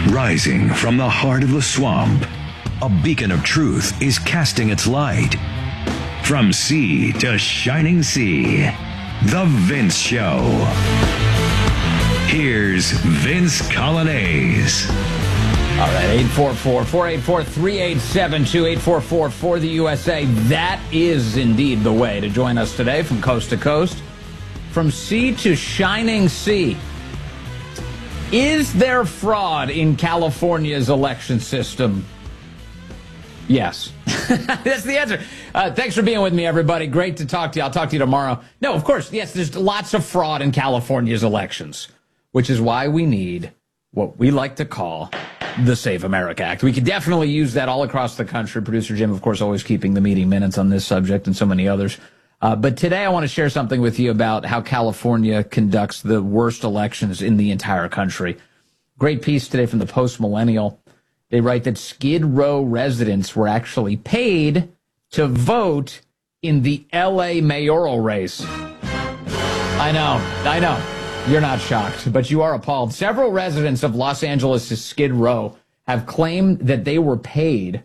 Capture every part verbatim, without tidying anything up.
Rising from the heart of the swamp, a beacon of truth is casting its light. From sea to shining sea, The Vince Show. Here's Vince Coglianese. All right, eight four four, four eight four, three eight seven two, eight four four for the U S A. That is indeed the way to join us today from coast to coast, from sea to shining sea. Is there fraud in California's election system? Yes. That's the answer. Uh, thanks for being with me, everybody. Great to talk to you. I'll talk to you tomorrow. No, of course, yes, there's lots of fraud in California's elections, which is why we need what we like to call the Save America Act. We could definitely use that all across the country. Producer Jim, of course, always keeping the meeting minutes on this subject and so many others. Uh, but today I want to share something with you about how California conducts the worst elections in the entire country. Great piece today from the Post Millennial. They write that Skid Row residents were actually paid to vote in the L A mayoral race. I know, I know. You're not shocked, but you are appalled. Several residents of Los Angeles' Skid Row have claimed that they were paid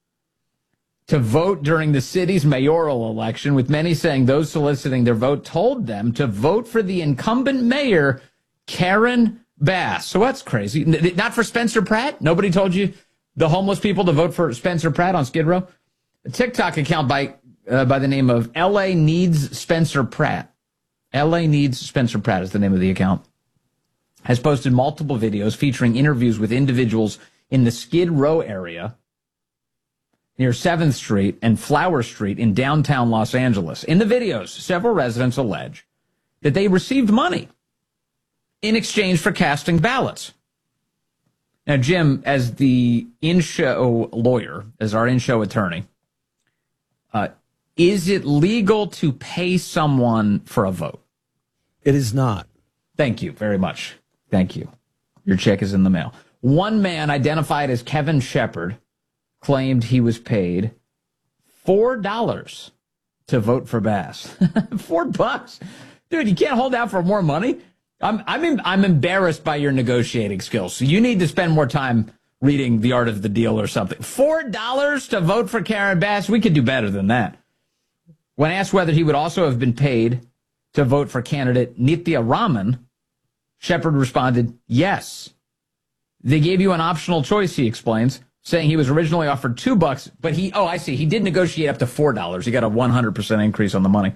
to vote during the city's mayoral election, with many saying those soliciting their vote told them to vote for the incumbent mayor, Karen Bass. So that's crazy. Not for Spencer Pratt? Nobody told you, the homeless people, to vote for Spencer Pratt on Skid Row? A TikTok account by uh, by the name of L A Needs Spencer Pratt. L A Needs Spencer Pratt is the name of the account. Has posted multiple videos featuring interviews with individuals in the Skid Row area near seventh Street and Flower Street in downtown Los Angeles. In the videos, several residents allege that they received money in exchange for casting ballots. Now, Jim, as the in-show lawyer, as our in-show attorney, uh, is it legal to pay someone for a vote? It is not. Thank you very much. Thank you. Your check is in the mail. One man identified as Kevin Shepard claimed he was paid four dollars to vote for Bass. Four bucks. Dude, you can't hold out for more money? I'm I'm in, I'm embarrassed by your negotiating skills. So you need to spend more time reading The Art of the Deal or something. Four dollars to vote for Karen Bass? We could do better than that. When asked whether he would also have been paid to vote for candidate Nithya Raman, Shepard responded, yes. They gave you an optional choice, he explains, saying he was originally offered two bucks, but he, oh, I see, he did negotiate up to four dollars. He got a one hundred percent increase on the money.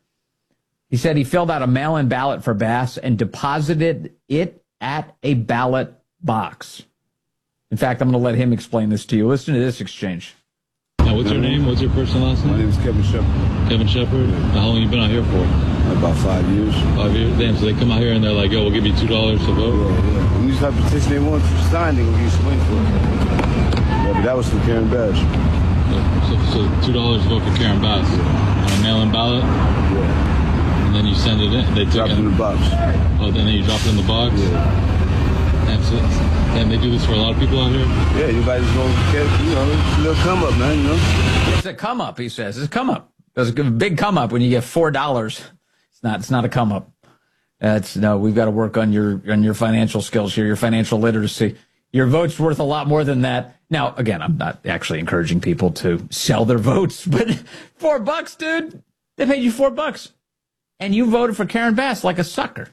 He said he filled out a mail-in ballot for Bass and deposited it at a ballot box. In fact, I'm going to let him explain this to you. Listen to this exchange. Now, what's your name? What's your first and last name? My name is Kevin Shepard. Kevin Shepard? Yeah. How long have you been out here for? About five years. Five years? Damn, so they come out here and they're like, yo, we'll give you two dollars to vote? Yeah, yeah. When you have a petition they want to sign, they will give you some money for it. Yeah, but that was for Karen Bass. So, so two dollars to vote for Karen Bass? Yeah. On a mail-in ballot? Yeah. And then you send it in? They drop it in the box. Oh, then you drop it in the box? Yeah. And, so, and they do this for a lot of people out here? Yeah, you guys go get, you know, it's a little come up, man, you know? It's a come up, he says. It's a come up. It's a big come up when you get four dollars. It's not, it's not a come up. That's no, we've got to work on your, on your financial skills here, your financial literacy. Your vote's worth a lot more than that. Now, again, I'm not actually encouraging people to sell their votes, but four bucks, dude. They paid you four bucks. And you voted for Karen Bass like a sucker.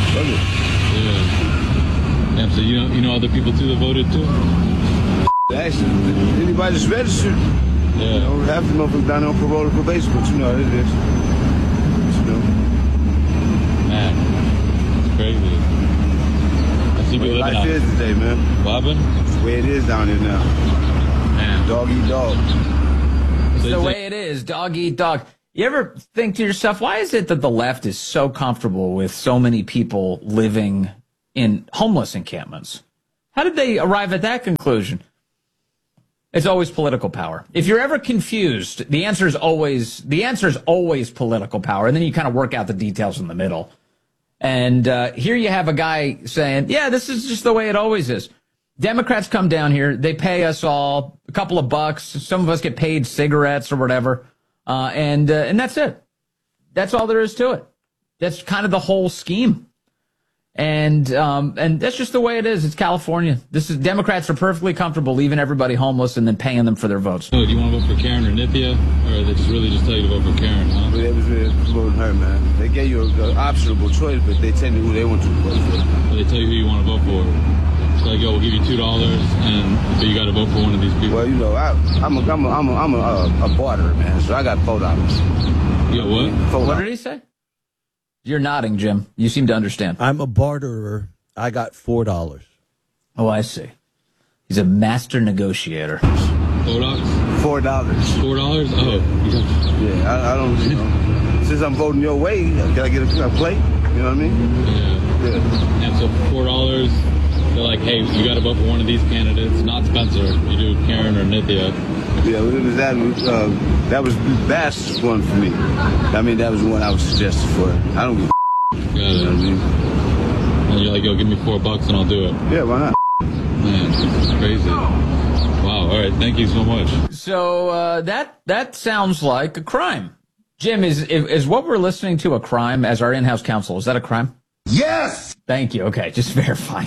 Yeah. Damn, so you know, you know other people too that voted too? Actually, anybody that's registered. Yeah. You know, half of them up and down on parole or probation, but you know how it is. You know. Man, it's crazy. I see people living life out. is today, man. What happened? It's the way it is down here now. Man. Dog eat dog. It's the way it is. Dog eat dog. You ever think to yourself, why is it that the left is so comfortable with so many people living in homeless encampments? How did they arrive at that conclusion? It's always political power. If you're ever confused, the answer is always the answer is always political power, and then you kind of work out the details in the middle. And uh, here you have a guy saying, yeah, this is just the way it always is. Democrats come down here, they pay us all a couple of bucks. Some of us get paid cigarettes or whatever, uh, and uh, and that's it. That's all there is to it. That's kind of the whole scheme. And um, and that's just the way it is. It's California. This is Democrats are perfectly comfortable leaving everybody homeless and then paying them for their votes. Oh, do you want to vote for Karen or Nithya? Or they just really just tell you to vote for Karen, huh? But they was really voting her, man. They gave you an optionable choice, but they tell you who they want you to vote for. Well, they tell you who you want to vote for. It's like, yo, we'll give you two dollars, and so you got to vote for one of these people. Well, you know, I, I'm a, I'm a, I'm a, I'm a, a, a barterer, man, so I got four dollars. You got what? Four What did he say? You're nodding, Jim. You seem to understand. I'm a barterer. I got four dollars. Oh, I see. He's a master negotiator. Four dollars? Four dollars. Four dollars? Oh. Yeah, I, I don't, you know, since I'm voting your way, can I get a, a plate? You know what I mean? Yeah. Yeah. And so four dollars, they're like, hey, you got to vote for one of these candidates, not Spencer. You do Karen or Nithya. Yeah, well, it was that, uh, that was Bass's one for me. I mean, that was the one I was suggested for. I don't give a Got you know what I it. mean? And you're like, yo, give me four bucks and I'll do it. Yeah, why not? Man, it's crazy. Wow. All right. Thank you so much. So uh, that that sounds like a crime. Jim, is is what we're listening to a crime as our in-house counsel? Is that a crime? Yes! Thank you. Okay, just verifying.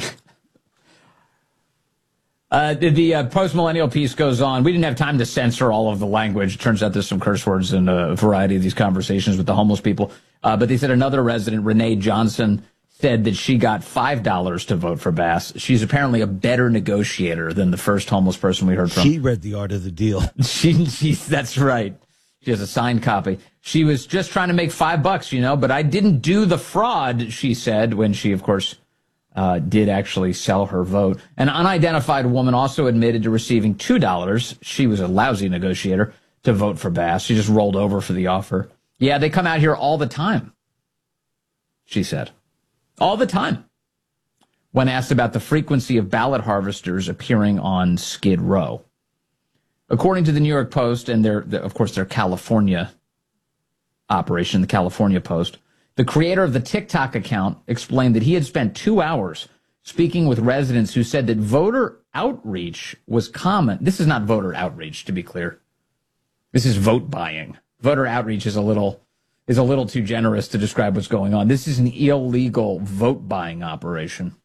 Uh, the the uh, post-millennial piece goes on. We didn't have time to censor all of the language. It turns out there's some curse words in a variety of these conversations with the homeless people. Uh, but they said another resident, Renee Johnson, said that she got five dollars to vote for Bass. She's apparently a better negotiator than the first homeless person we heard from. She read the art of the deal. She, she, that's right. She has a signed copy. She was just trying to make five bucks, you know, but I didn't do the fraud, she said, when she, of course, uh, did actually sell her vote. An unidentified woman also admitted to receiving two dollars. She was a lousy negotiator to vote for Bass. She just rolled over for the offer. Yeah, they come out here all the time, she said. All the time. When asked about the frequency of ballot harvesters appearing on Skid Row. According to the New York Post and their, of course, their California operation, the California Post, the creator of the TikTok account explained that he had spent two hours speaking with residents who said that voter outreach was common. This is not voter outreach, to be clear. This is vote buying. Voter outreach is a little is a little too generous to describe what's going on. This is an illegal vote buying operation.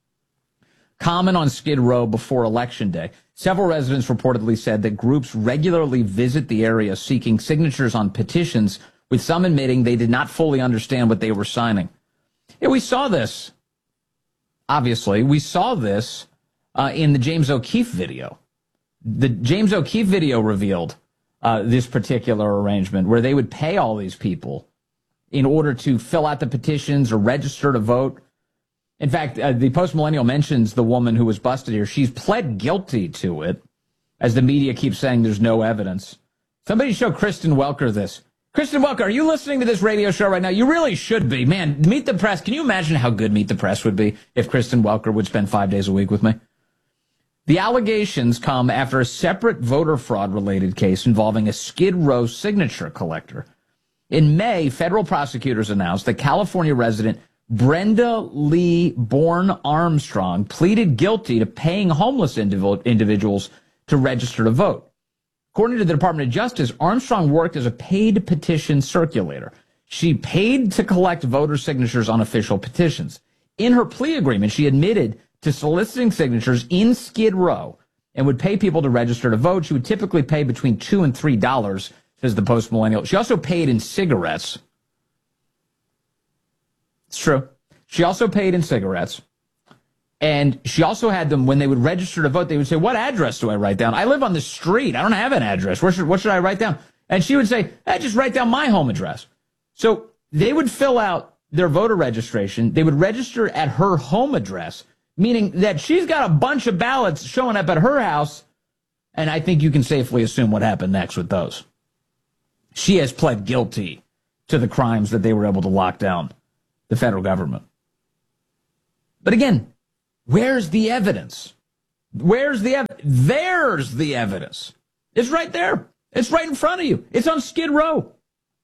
Common on Skid Row before Election Day. Several residents reportedly said that groups regularly visit the area seeking signatures on petitions, with some admitting they did not fully understand what they were signing. Yeah, we saw this. Obviously, we saw this uh, in the James O'Keefe video. The James O'Keefe video revealed uh, this particular arrangement where they would pay all these people in order to fill out the petitions or register to vote. In fact, uh, the Post-Millennial mentions the woman who was busted here. She's pled guilty to it, as the media keeps saying there's no evidence. Somebody show Kristen Welker this. Kristen Welker, are you listening to this radio show right now? You really should be. Man, Meet the Press. Can you imagine how good Meet the Press would be if Kristen Welker would spend five days a week with me? The allegations come after a separate voter fraud-related case involving a Skid Row signature collector. In May, federal prosecutors announced that California resident Brenda Lee Bourne Armstrong pleaded guilty to paying homeless indiv- individuals to register to vote. According to the Department of Justice, Armstrong worked as a paid petition circulator. She paid to collect voter signatures on official petitions. In her plea agreement, she admitted to soliciting signatures in Skid Row and would pay people to register to vote. She would typically pay between two and three dollars, says the Post-Millennial. She also paid in cigarettes. It's true. She also paid in cigarettes. And she also had them, when they would register to vote, they would say, what address do I write down? I live on the street. I don't have an address. Where should, what should I write down? And she would say, hey, just write down my home address. So they would fill out their voter registration. They would register at her home address, meaning that she's got a bunch of ballots showing up at her house. And I think you can safely assume what happened next with those. She has pled guilty to the crimes that they were able to lock down, the federal government. But again, where's the evidence? Where's the evidence? There's the evidence. It's right there. It's right in front of you. It's on Skid Row.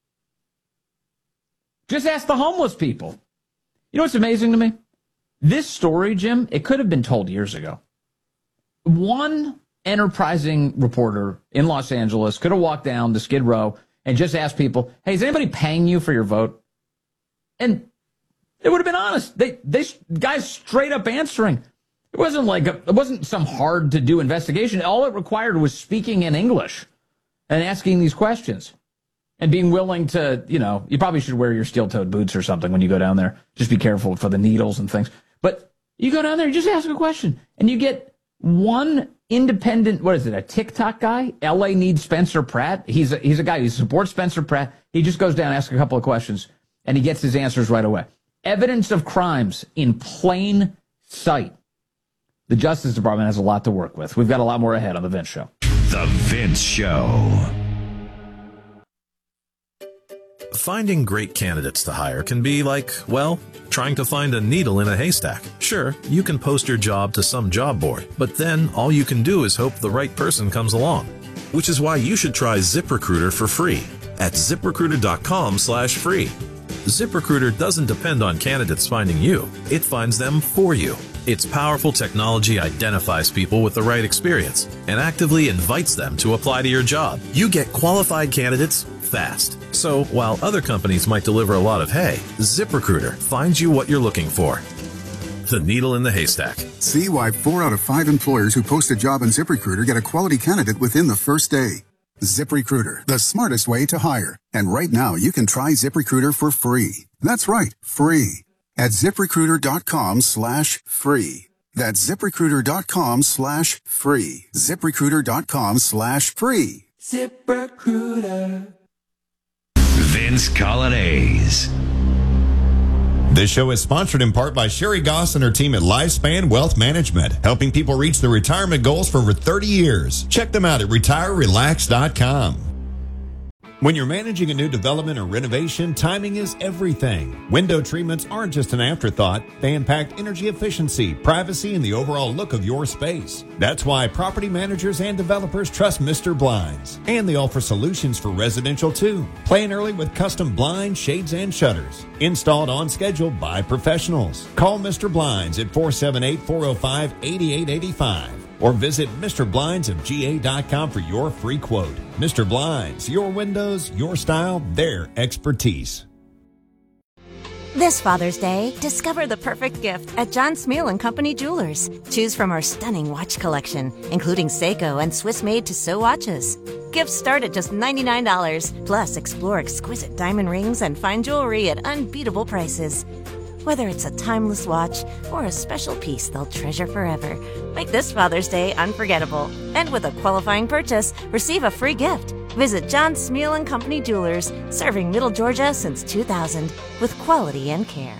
Just ask the homeless people. You know what's amazing to me? This story, Jim, it could have been told years ago. One enterprising reporter in Los Angeles could have walked down to Skid Row and just asked people, hey, is anybody paying you for your vote? And They would have been honest. They, they guys straight up answering. It wasn't like a, it wasn't some hard to do investigation. All it required was speaking in English and asking these questions and being willing to, you know, you probably should wear your steel-toed boots or something when you go down there. Just be careful for the needles and things. But you go down there, you just ask a question, and you get one independent, what is it, a TikTok guy? L A needs Spencer Pratt. He's a, he's a guy who supports Spencer Pratt. He just goes down, asks a couple of questions, and he gets his answers right away. Evidence of crimes in plain sight. The Justice Department has a lot to work with. We've got a lot more ahead on The Vince Show. The Vince Show. Finding great candidates to hire can be like, well, trying to find a needle in a haystack. Sure, you can post your job to some job board, but then all you can do is hope the right person comes along. Which is why you should try ZipRecruiter for free at ZipRecruiter.com slash free. ZipRecruiter doesn't depend on candidates finding you. It finds them for you. Its powerful technology identifies people with the right experience and actively invites them to apply to your job. You get qualified candidates fast. So while other companies might deliver a lot of hay, ZipRecruiter finds you what you're looking for. The needle in the haystack. See why four out of five employers who post a job on ZipRecruiter get a quality candidate within the first day. ZipRecruiter, the smartest way to hire. And right now, you can try ZipRecruiter for free. That's right, free. At ZipRecruiter.com slash free. That's ZipRecruiter.com slash free. ZipRecruiter.com slash free. ZipRecruiter. Vince Colonnese. This show is sponsored in part by Sherry Goss and her team at Lifespan Wealth Management, helping people reach their retirement goals for over thirty years. Check them out at retire relax dot com. When you're managing a new development or renovation, timing is everything. Window treatments aren't just an afterthought. They impact energy efficiency, privacy, and the overall look of your space. That's why property managers and developers trust Mister Blinds. And they offer solutions for residential too. Plan early with custom blinds, shades, and shutters. Installed on schedule by professionals. Call Mister Blinds at four seven eight, four oh five, eight eight eight five. Or visit Mister Blinds of G A dot com for your free quote. Mister Blinds, your windows, your style, their expertise. This Father's Day, discover the perfect gift at John Smeal and Company Jewelers. Choose from our stunning watch collection, including Seiko and Swiss-made Tissot watches. Gifts start at just ninety-nine dollars. Plus, explore exquisite diamond rings and fine jewelry at unbeatable prices. Whether it's a timeless watch or a special piece they'll treasure forever, make this Father's Day unforgettable. And with a qualifying purchase, receive a free gift. Visit John Smeal and Company Jewelers, serving Middle Georgia since two thousand, with quality and care.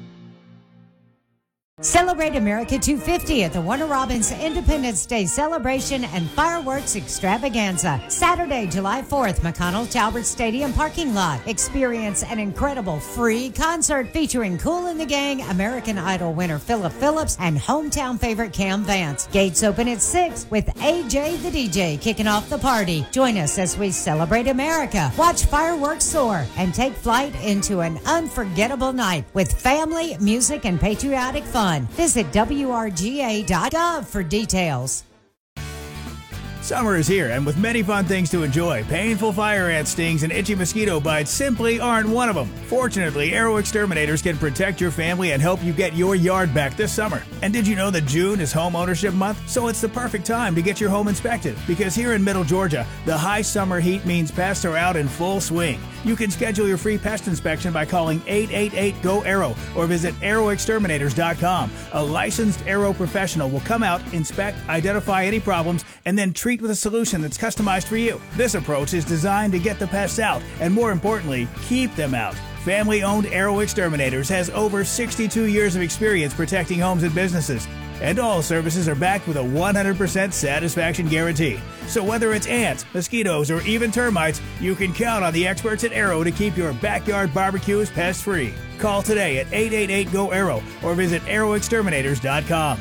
Celebrate America two fifty at the Warner Robins Independence Day Celebration and Fireworks Extravaganza. Saturday, July fourth, McConnell Talbert Stadium parking lot. Experience an incredible free concert featuring Kool and the Gang, American Idol winner Philip Phillips, and hometown favorite Cam Vance. Gates open at six with A J the D J kicking off the party. Join us as we celebrate America, watch fireworks soar, and take flight into an unforgettable night with family, music, and patriotic fun. Visit W R G A dot gov for details. Summer is here, and with many fun things to enjoy, painful fire ant stings and itchy mosquito bites simply aren't one of them. Fortunately, Arrow Exterminators can protect your family and help you get your yard back this summer. And did you know that June is Home Ownership Month? So it's the perfect time to get your home inspected, because here in Middle Georgia, the high summer heat means pests are out in full swing. You can schedule your free pest inspection by calling eight eight eight, G O, ARROW or visit arrow exterminators dot com. A licensed Arrow professional will come out, inspect, identify any problems, and then treat with a solution that's customized for you. This approach is designed to get the pests out and, more importantly, keep them out. Family-owned Arrow Exterminators has over sixty-two years of experience protecting homes and businesses. And all services are backed with a one hundred percent satisfaction guarantee. So whether it's ants, mosquitoes, or even termites, you can count on the experts at Arrow to keep your backyard barbecues pest-free. Call today at eight eight eight, G O, ARROW or visit arrow exterminators dot com.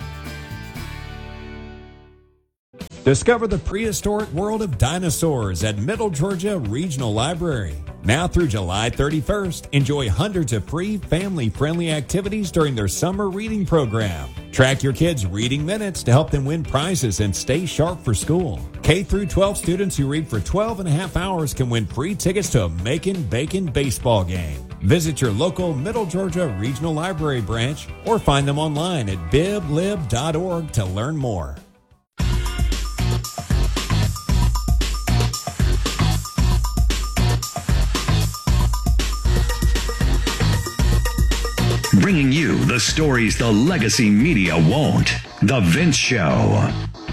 Discover the prehistoric world of dinosaurs at Middle Georgia Regional Library. Now through July thirty-first, enjoy hundreds of free family-friendly activities during their summer reading program. Track your kids' reading minutes to help them win prizes and stay sharp for school. K through twelve students who read for twelve and a half hours can win free tickets to a Makin' Bacon baseball game. Visit your local Middle Georgia Regional Library branch or find them online at biblib dot org to learn more. Bringing you the stories the legacy media won't. The Vince Show.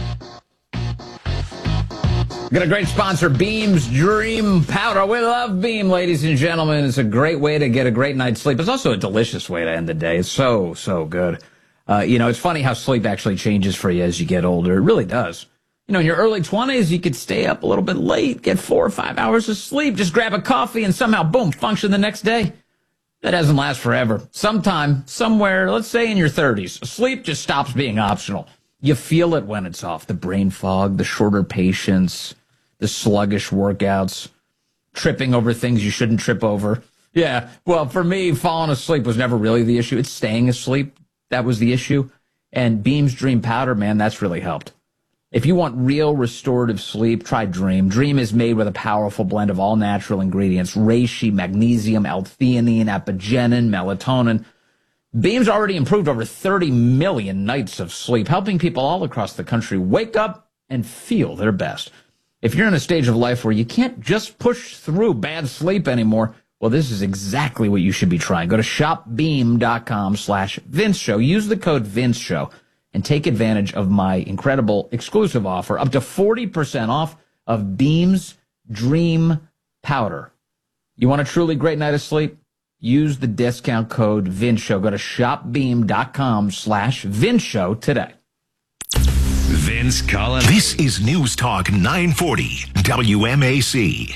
Got a great sponsor, Beam's Dream Powder. We love Beam, ladies and gentlemen. It's a great way to get a great night's sleep. It's also a delicious way to end the day. It's so, so good. Uh, you know, it's funny how sleep actually changes for you as you get older. It really does. You know, in your early twenties, you could stay up a little bit late, get four or five hours of sleep, just grab a coffee, and somehow, boom, function the next day. That doesn't last forever. Sometime, somewhere, let's say in your thirties, sleep just stops being optional. You feel it when it's off. The brain fog, the shorter patience, the sluggish workouts, tripping over things you shouldn't trip over. Yeah, well, for me, falling asleep was never really the issue. It's staying asleep that was the issue. And Beam's Dream Powder, man, that's really helped. If you want real restorative sleep, try Dream. Dream is made with a powerful blend of all natural ingredients: reishi, magnesium, L-theanine, apigenin, melatonin. Beam's already improved over thirty million nights of sleep, helping people all across the country wake up and feel their best. If you're in a stage of life where you can't just push through bad sleep anymore, well, this is exactly what you should be trying. Go to shopbeam.com slash Vince Show. Use the code Vince Show and take advantage of my incredible exclusive offer, up to forty percent off of Beam's Dream Powder. You want a truly great night of sleep? Use the discount code Vince Show. Go to shopbeam.com slash Vince Show today. Vince Collins. This is News Talk nine forty W M A C.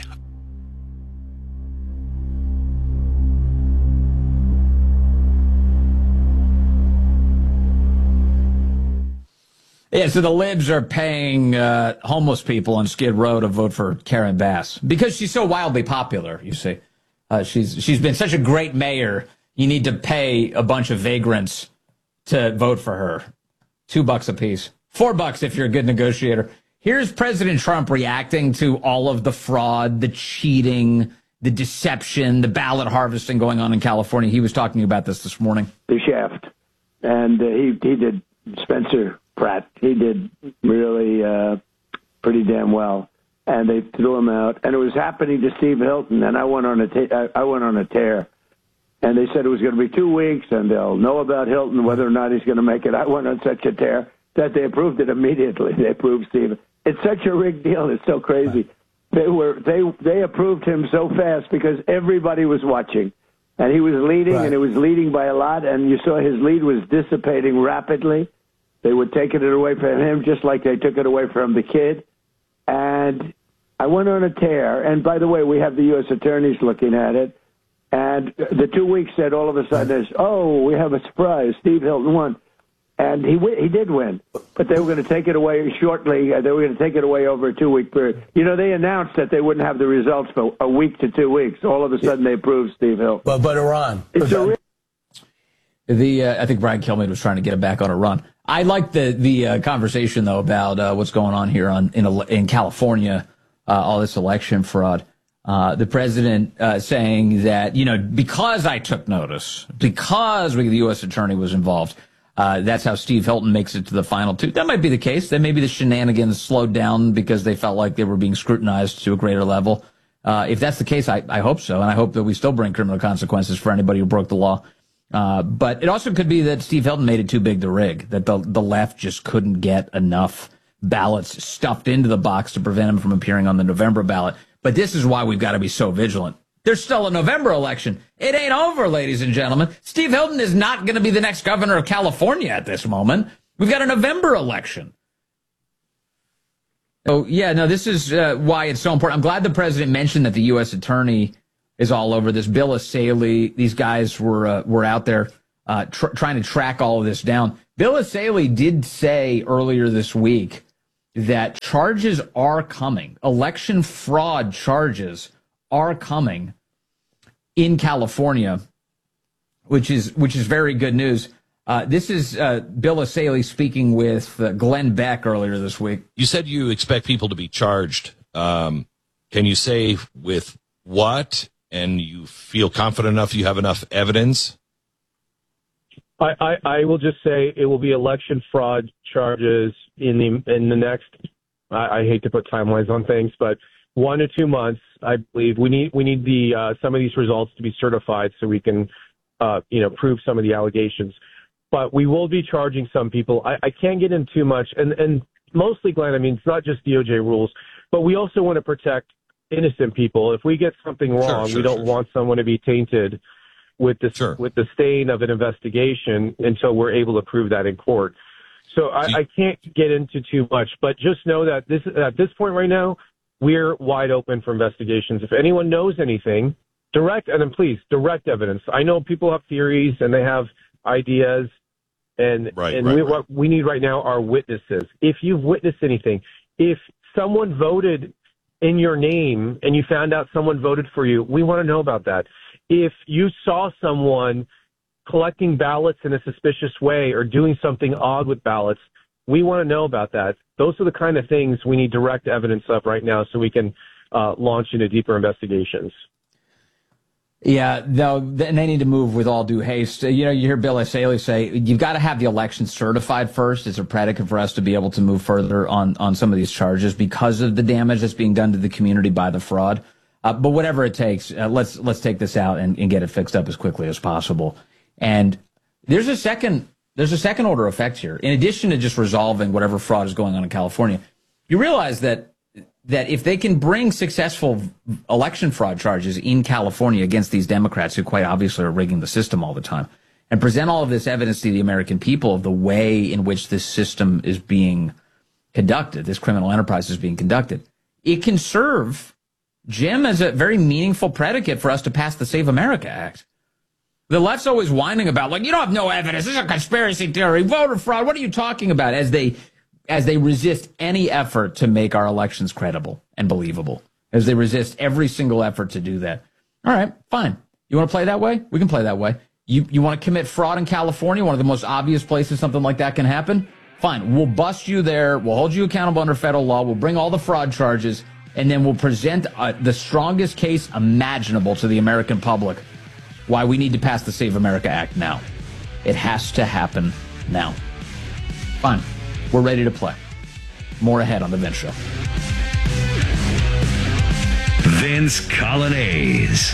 Yeah, so the libs are paying uh, homeless people on Skid Row to vote for Karen Bass because she's so wildly popular, you see. Uh, she's she's been such a great mayor, you need to pay a bunch of vagrants to vote for her. Two bucks a piece. Four bucks if you're a good negotiator. Here's President Trump reacting to all of the fraud, the cheating, the deception, the ballot harvesting going on in California. He was talking about this this morning. The shaft. And uh, he, he did, Spencer Pratt, he did really uh, pretty damn well. And they threw him out. And it was happening to Steve Hilton. And I went on a, ta- I went on a tear. And they said it was going to be two weeks, and they'll know about Hilton, whether or not he's going to make it. I went on such a tear that they approved it immediately. They approved Steve. It's such a rigged deal. It's so crazy. They were they they approved him so fast because everybody was watching, and he was leading, right. and it was leading by a lot. And you saw his lead was dissipating rapidly. They were taking it away from him, just like they took it away from the kid. And I went on a tear. And by the way, we have the U S attorneys looking at it. And the two weeks said all of a sudden, is, oh, we have a surprise. Steve Hilton won. And he he did win, but they were going to take it away shortly. They were going to take it away over a two-week period. You know, they announced that they wouldn't have the results for a week to two weeks. All of a sudden, they approved Steve Hilton. But but Iran. It's a real- the uh, I think Brian Kilmeade was trying to get it back on a run. I like the the uh, conversation though about uh, what's going on here on in in California, uh, all this election fraud. Uh, the president uh, saying that, you know, because I took notice, because we, the U S attorney was involved. Uh, that's how Steve Hilton makes it to the final two. That might be the case. Then maybe the shenanigans slowed down because they felt like they were being scrutinized to a greater level. Uh, if that's the case, I, I hope so. And I hope that we still bring criminal consequences for anybody who broke the law. Uh, but it also could be that Steve Hilton made it too big to rig, that the, the left just couldn't get enough ballots stuffed into the box to prevent him from appearing on the November ballot. But this is why we've got to be so vigilant. There's still a November election. It ain't over, ladies and gentlemen. Steve Hilton is not going to be the next governor of California at this moment. We've got a November election. So, yeah, no, this is uh, why it's so important. I'm glad the president mentioned that the U S attorney is all over this. Bill Asaley, these guys were uh, were out there uh, tr- trying to track all of this down. Bill Asaley did say earlier this week that charges are coming. Election fraud charges are coming in California, which is which is very good news. Uh, this is uh, Bill Asaley speaking with uh, Glenn Beck earlier this week. You said you expect people to be charged. Um, can you say with what and you feel confident enough you have enough evidence? I, I, I will just say it will be election fraud charges in the in the next. I, I hate to put timelines on things, but one to two months, I believe. We need we need the uh, some of these results to be certified so we can, uh, you know, prove some of the allegations. But we will be charging some people. I, I can't get in too much, and and mostly, Glenn. I mean, it's not just D O J rules, but we also want to protect innocent people. If we get something wrong, sure, sure, we don't sure, want sure. someone to be tainted with the sure. with the stain of an investigation until we're able to prove that in court. So I, I can't get into too much, but just know that this at this point right now, we're wide open for investigations. If anyone knows anything, direct and then please direct evidence. I know people have theories and they have ideas, and right, and right, we, right. what we need right now are witnesses. If you've witnessed anything, if someone voted in your name and you found out someone voted for you, we want to know about that. If you saw someone collecting ballots in a suspicious way or doing something odd with ballots, we want to know about that. Those are the kind of things we need direct evidence of right now so we can uh, launch into deeper investigations. Yeah, though, and they need to move with all due haste. You know, you hear Bill Essayli say, you've got to have the election certified first as a predicate for us to be able to move further on, on some of these charges because of the damage that's being done to the community by the fraud. Uh, but whatever it takes, uh, let's let's take this out and, and get it fixed up as quickly as possible. And there's a second there's a second order effect here. In addition to just resolving whatever fraud is going on in California, you realize that that if they can bring successful election fraud charges in California against these Democrats who quite obviously are rigging the system all the time and present all of this evidence to the American people of the way in which this system is being conducted, this criminal enterprise is being conducted, it can serve Jim as a very meaningful predicate for us to pass the Save America Act. The left's always whining about, like, you don't have no evidence. This is a conspiracy theory, voter fraud. What are you talking about? As they as they resist any effort to make our elections credible and believable, as they resist every single effort to do that. All right, fine. You want to play that way? We can play that way. You you want to commit fraud in California, one of the most obvious places something like that can happen? Fine. We'll bust you there. We'll hold you accountable under federal law. We'll bring all the fraud charges, and then we'll present uh, the strongest case imaginable to the American public why we need to pass the Save America Act now. It has to happen now. Fine. We're ready to play. More ahead on The Vince Show. Vince Colonnese.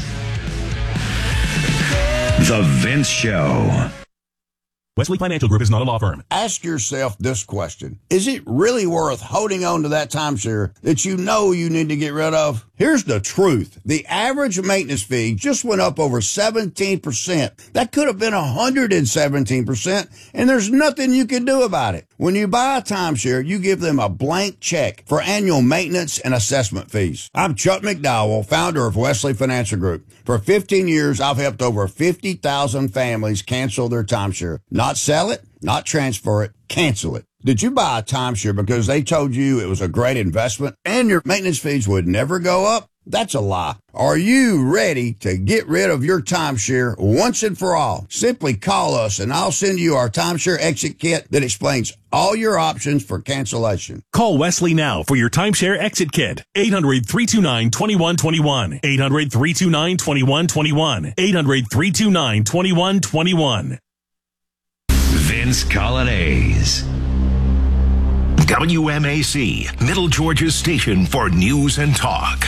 The Vince Show. Wesley Financial Group is not a law firm. Ask yourself this question. Is it really worth holding on to that timeshare that you know you need to get rid of? Here's the truth. The average maintenance fee just went up over seventeen percent. That could have been one hundred seventeen percent, and there's nothing you can do about it. When you buy a timeshare, you give them a blank check for annual maintenance and assessment fees. I'm Chuck McDowell, founder of Wesley Financial Group. For fifteen years, I've helped over fifty thousand families cancel their timeshare. Not sell it, not transfer it, cancel it. Did you buy a timeshare because they told you it was a great investment and your maintenance fees would never go up? That's a lie. Are you ready to get rid of your timeshare once and for all? Simply call us and I'll send you our timeshare exit kit that explains all your options for cancellation. Call Wesley now for your timeshare exit kit. eight hundred, three two nine, two one two one. eight hundred, three two nine, two one two one. eight hundred, three two nine, two one two one. Vince Colonnese. W M A C, Middle Georgia's station for news and talk.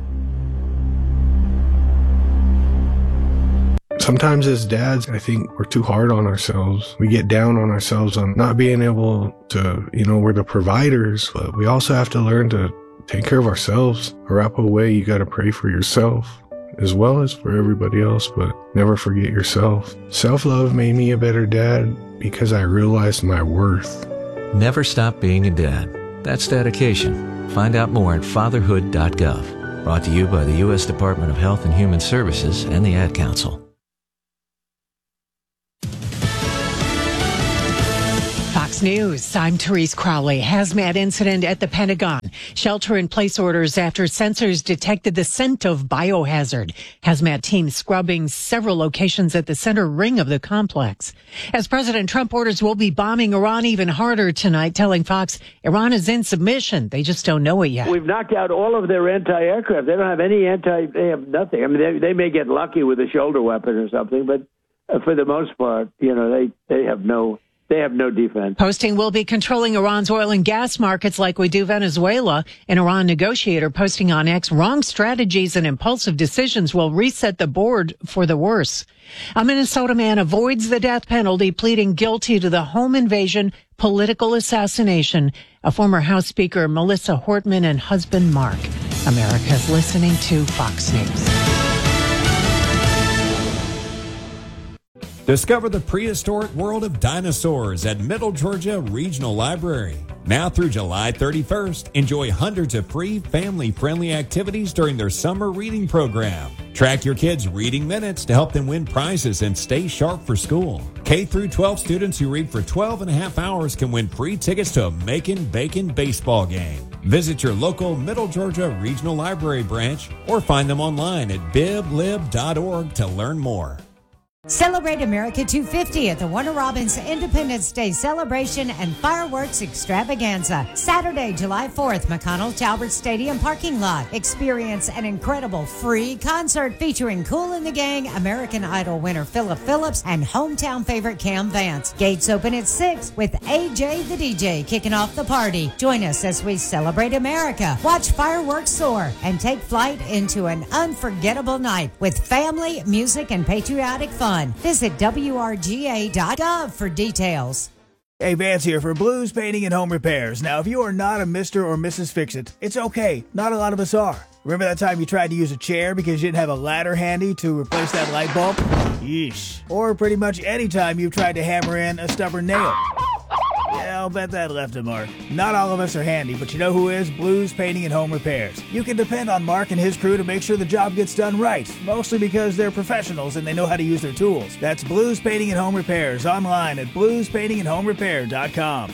Sometimes as dads, I think we're too hard on ourselves. We get down on ourselves on not being able to, you know, we're the providers, but we also have to learn to take care of ourselves. Wrap away, you got to pray for yourself as well as for everybody else, but never forget yourself. Self-love made me a better dad because I realized my worth. Never stop being a dad. That's dedication. Find out more at fatherhood dot gov. Brought to you by the U S Department of Health and Human Services and the Ad Council. Fox News, I'm Therese Crowley. Hazmat incident at the Pentagon. Shelter-in-place orders after sensors detected the scent of biohazard. Hazmat teams scrubbing several locations at the center ring of the complex. As President Trump orders we'll be bombing Iran even harder tonight, telling Fox Iran is in submission. They just don't know it yet. We've knocked out all of their anti-aircraft. They don't have any anti, they have nothing. I mean, they, they may get lucky with a shoulder weapon or something, but uh, for the most part, you know, they, they have no... They have no defense. Posting we'll be controlling Iran's oil and gas markets like we do Venezuela. An Iran negotiator posting on X, wrong strategies and impulsive decisions will reset the board for the worse. A Minnesota man avoids the death penalty, pleading guilty to the home invasion political assassination. A former House Speaker, Melissa Hortman, and husband, Mark. America's listening to Fox News. Discover the prehistoric world of dinosaurs at Middle Georgia Regional Library. Now through July thirty-first, enjoy hundreds of free family-friendly activities during their summer reading program. Track your kids' reading minutes to help them win prizes and stay sharp for school. K through twelve students who read for twelve and a half hours can win free tickets to a Macon Bacon baseball game. Visit your local Middle Georgia Regional Library branch or find them online at bib lib dot org to learn more. Celebrate America two fifty at the Warner Robins Independence Day celebration and fireworks extravaganza. Saturday, July fourth, McConnell Talbert Stadium parking lot. Experience an incredible free concert featuring Kool and the Gang, American Idol winner Philip Phillips, and hometown favorite Cam Vance. Gates open at six with A J the D J kicking off the party. Join us as we celebrate America, watch fireworks soar, and take flight into an unforgettable night with family, music, and patriotic fun. Visit W R G A dot gov for details. Hey, Vance here for Blues Painting and Home Repairs. Now, if you are not a Mister or Missus Fix-It, it's okay. Not a lot of us are. Remember that time you tried to use a chair because you didn't have a ladder handy to replace that light bulb? Yeesh. Or pretty much any time you've tried to hammer in a stubborn nail. Yeah, I'll bet that left a mark. Not all of us are handy, but you know who is? Blues Painting and Home Repairs. You can depend on Mark and his crew to make sure the job gets done right, mostly because they're professionals and they know how to use their tools. That's Blues Painting and Home Repairs, online at blues painting and home repair dot com.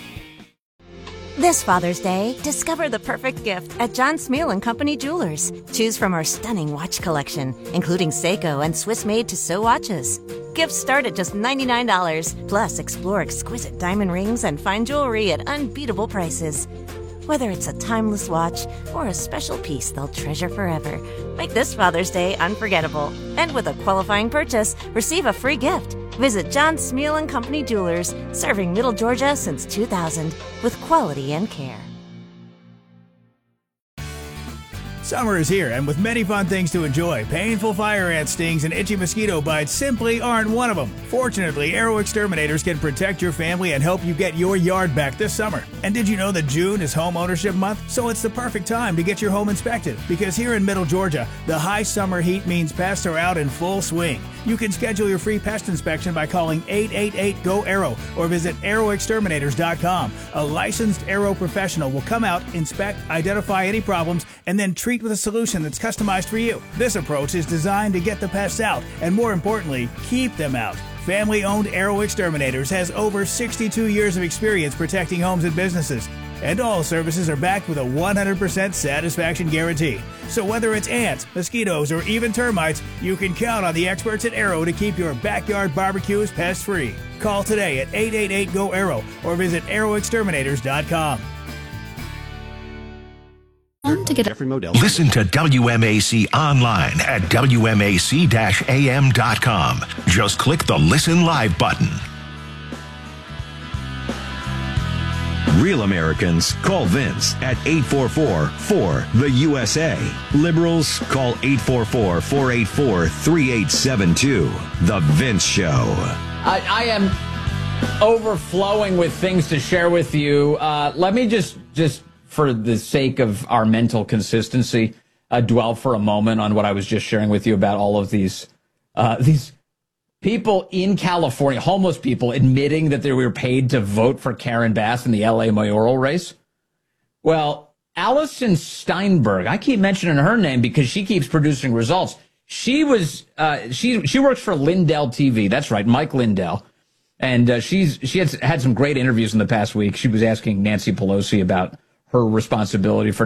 This Father's Day, discover the perfect gift at John Smeal and Company Jewelers. Choose from our stunning watch collection, including Seiko and Swiss-made Tissot watches. Gifts start at just ninety-nine dollars. Plus, explore exquisite diamond rings and fine jewelry at unbeatable prices. Whether it's a timeless watch or a special piece they'll treasure forever, make this Father's Day unforgettable. And with a qualifying purchase, receive a free gift. Visit John Smeal and Company Jewelers, serving Middle Georgia since two thousand, with quality and care. Summer is here, and with many fun things to enjoy, painful fire ant stings and itchy mosquito bites simply aren't one of them. Fortunately, Arrow Exterminators can protect your family and help you get your yard back this summer. And did you know that June is Home Ownership Month? So it's the perfect time to get your home inspected, because here in Middle Georgia, the high summer heat means pests are out in full swing. You can schedule your free pest inspection by calling eight eight eight, G O, ARROW or visit arrow exterminators dot com. A licensed Arrow professional will come out, inspect, identify any problems, and then treat with a solution that's customized for you. This approach is designed to get the pests out and, more importantly, keep them out. Family-owned Arrow Exterminators has over sixty-two years of experience protecting homes and businesses. And all services are backed with a one hundred percent satisfaction guarantee. So whether it's ants, mosquitoes, or even termites, you can count on the experts at Arrow to keep your backyard barbecues pest-free. Call today at eight eight eight, G O, ARROW or visit arrow exterminators dot com. To get Jeffrey Modell. Listen to W M A C online at W M A C A M dot com. Just click the Listen Live button. Real Americans call Vince at eight four four, four, the U S A. Liberals call eight four four, four eight four, three eight seven two. The Vince Show. I, I am overflowing with things to share with you. Uh, let me just, just for the sake of our mental consistency, uh, dwell for a moment on what I was just sharing with you about all of these, uh, these people in California, homeless people, admitting that they were paid to vote for Karen Bass in the L A mayoral race. Well, Allison Steinberg, I keep mentioning her name because she keeps producing results. She was, uh, she, she works for Lindell T V. That's right, Mike Lindell. And uh, she's she had had some great interviews in the past week. She was asking Nancy Pelosi about her responsibility for